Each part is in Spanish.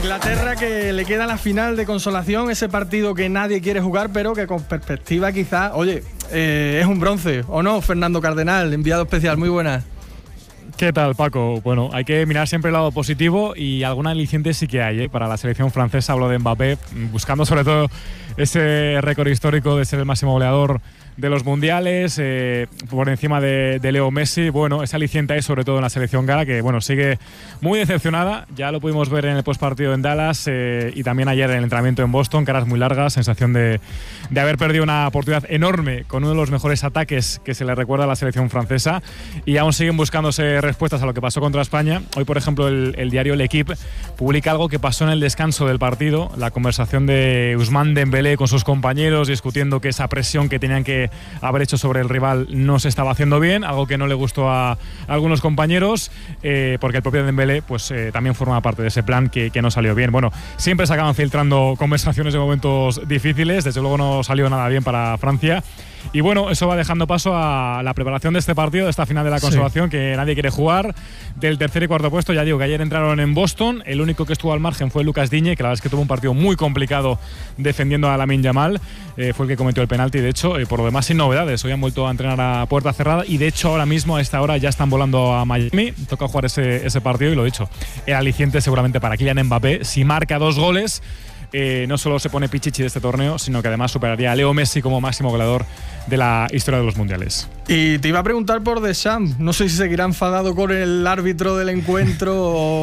Inglaterra, que le queda la final de consolación, ese partido que nadie quiere jugar, pero que con perspectiva quizás, es un bronce, ¿o no? Fernando Cardenal, enviado especial, muy buenas. ¿Qué tal, Paco? Bueno, hay que mirar siempre el lado positivo y algún aliciente sí que hay, para la selección francesa. Hablo de Mbappé, buscando sobre todo ese récord histórico de ser el máximo goleador de los mundiales, por encima de Leo Messi. Bueno, ese aliciente hay sobre todo en la selección gala, que bueno, sigue muy decepcionada. Ya lo pudimos ver en el postpartido en Dallas y también ayer en el entrenamiento en Boston, caras muy largas, sensación de haber perdido una oportunidad enorme con uno de los mejores ataques que se le recuerda a la selección francesa, y aún siguen buscándose respuestas a lo que pasó contra España. Hoy, por ejemplo, el diario L'Equipe publica algo que pasó en el descanso del partido, la conversación de Ousmane Dembélé con sus compañeros, discutiendo que esa presión que tenían que haber hecho sobre el rival no se estaba haciendo bien, algo que no le gustó a algunos compañeros, porque el propio Dembélé también forma parte de ese plan que no salió bien. Bueno, siempre se acaban filtrando conversaciones de momentos difíciles, desde luego no salió nada bien para Francia. Y bueno, eso va dejando paso a la preparación de este partido, de esta final de la consolación, que nadie quiere jugar, del tercer y cuarto puesto. Ya digo que ayer entraron en Boston, el único que estuvo al margen fue Lucas Digne, que la verdad es que tuvo un partido muy complicado defendiendo a Lamine Yamal, fue el que cometió el penalti. De hecho, por lo demás, sin novedades, hoy han vuelto a entrenar a puerta cerrada y de hecho ahora mismo a esta hora ya están volando a Miami. Toca jugar ese partido y lo dicho, el aliciente seguramente para Kylian Mbappé. Si marca 2 goles, no solo se pone pichichi de este torneo, sino que además superaría a Leo Messi como máximo goleador de la historia de los mundiales. Y te iba a preguntar por Deschamps, no sé si seguirá enfadado con el árbitro del encuentro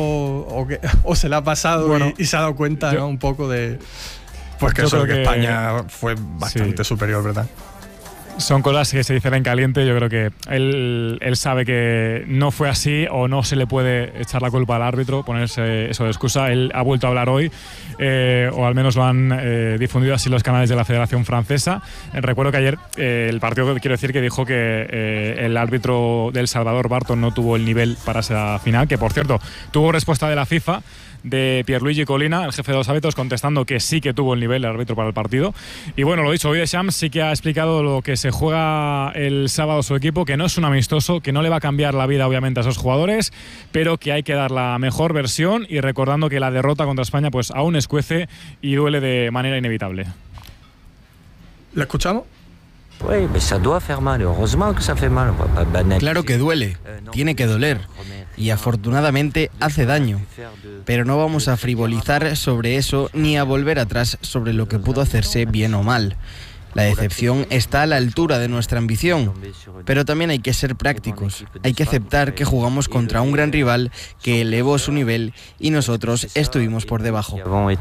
o se le ha pasado, bueno, y se ha dado cuenta, ¿no? Un poco de pues que eso, que España fue bastante superior, ¿verdad? Son cosas que se dicen en caliente. Yo creo que él sabe que no fue así, o no se le puede echar la culpa al árbitro, ponerse eso de excusa. Él ha vuelto a hablar hoy, o al menos lo han difundido así los canales de la Federación Francesa. Recuerdo que ayer el partido, quiero decir, que dijo que el árbitro del Salvador, Barton, no tuvo el nivel para esa final, que por cierto tuvo respuesta de la FIFA, de Pierluigi Collina, el jefe de los árbitros, contestando que sí que tuvo el nivel el árbitro para el partido. Y bueno, lo dicho, hoy Deschamps sí que ha explicado lo que se juega el sábado su equipo, que no es un amistoso, que no le va a cambiar la vida obviamente a esos jugadores, pero que hay que dar la mejor versión, y recordando que la derrota contra España pues aún escuece y duele de manera inevitable. ¿La escuchamos? Claro que duele, tiene que doler, y afortunadamente hace daño, pero no vamos a frivolizar sobre eso ni a volver atrás sobre lo que pudo hacerse bien o mal. La decepción está a la altura de nuestra ambición, pero también hay que ser prácticos. Hay que aceptar que jugamos contra un gran rival que elevó su nivel y nosotros estuvimos por debajo.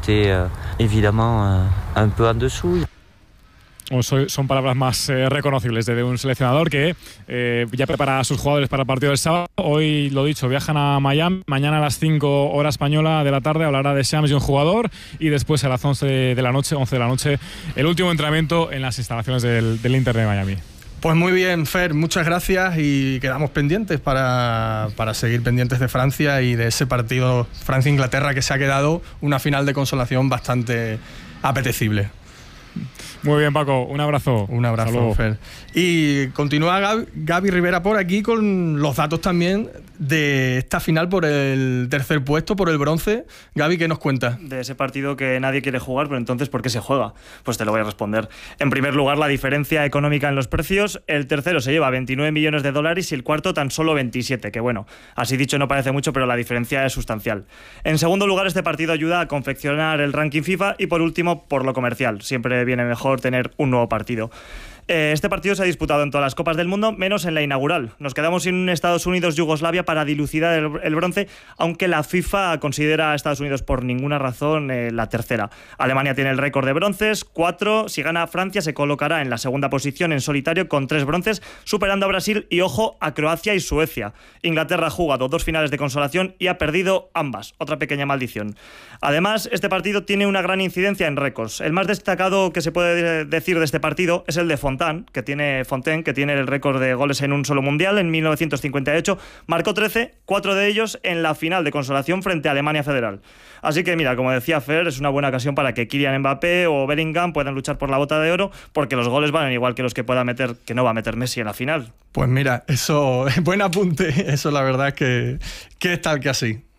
Son palabras más reconocibles de un seleccionador que ya prepara a sus jugadores para el partido del sábado. Hoy, lo dicho, viajan a Miami. Mañana a las 5 hora española de la tarde hablará de Shams y un jugador, y después a las 11 de la noche, el último entrenamiento en las instalaciones del Inter de Miami. Pues muy bien, Fer, muchas gracias, y quedamos pendientes para seguir pendientes de Francia y de ese partido Francia-Inglaterra, que se ha quedado una final de consolación bastante apetecible. Muy bien, Paco, un abrazo. Un abrazo, Fer. Y continúa Gaby Rivera por aquí con los datos también de esta final por el tercer puesto, por el bronce. Gaby, ¿qué nos cuenta? De ese partido que nadie quiere jugar, pero entonces, ¿por qué se juega? Pues te lo voy a responder. En primer lugar, la diferencia económica en los precios. El tercero se lleva 29 millones de dólares y el cuarto tan solo 27, que bueno, así dicho no parece mucho, pero la diferencia es sustancial. En segundo lugar, este partido ayuda a confeccionar el ranking FIFA, y por último, por lo comercial. Siempre viene mejor tener un nuevo partido. Este partido se ha disputado en todas las Copas del Mundo, menos en la inaugural. Nos quedamos sin Estados Unidos-Yugoslavia para dilucidar el bronce, aunque la FIFA considera a Estados Unidos por ninguna razón la tercera. Alemania tiene el récord de bronces, 4. Si gana Francia, se colocará en la segunda posición en solitario con 3 bronces, superando a Brasil y, ojo, a Croacia y Suecia. Inglaterra ha jugado 2 finales de consolación y ha perdido ambas. Otra pequeña maldición. Además, este partido tiene una gran incidencia en récords. El más destacado que se puede decir de este partido es el de Fontaine, que tiene el récord de goles en un solo mundial en 1958. Marcó 13, 4 de ellos en la final de consolación frente a Alemania Federal. Así que mira, como decía Fer, es una buena ocasión para que Kylian Mbappé o Bellingham puedan luchar por la bota de oro, porque los goles valen igual que los que no va a meter Messi en la final. Pues mira, eso, buen apunte, eso la verdad es que es tal que así.